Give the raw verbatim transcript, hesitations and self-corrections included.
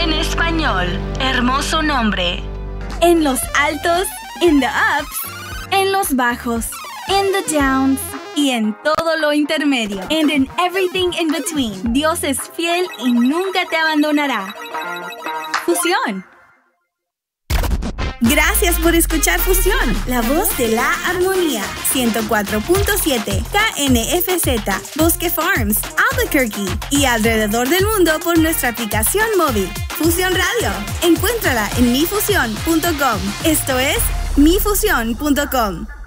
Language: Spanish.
en español. Hermoso nombre. En los altos, in the ups, en los bajos, in the downs y en todo lo intermedio. And in everything in between. Dios es fiel y nunca te abandonará. Fusión. Gracias por escuchar Fusión, la voz de la armonía. ciento cuatro punto siete K N F Z, Bosque Farms, Albuquerque y alrededor del mundo por nuestra aplicación móvil. Fusión Radio. Encuéntrala en mi fusión punto com. Esto es mi fusión punto com.